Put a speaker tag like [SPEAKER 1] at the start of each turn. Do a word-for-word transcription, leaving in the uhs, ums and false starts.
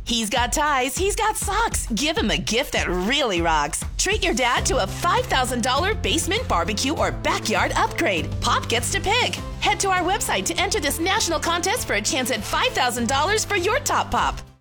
[SPEAKER 1] He's got ties, he's got socks. Give him a gift that really rocks. Treat your dad to a five thousand dollars basement, barbecue, or backyard upgrade. Pop gets to pick. Head to our website to enter this national contest for a chance at five thousand dollars for your top pop.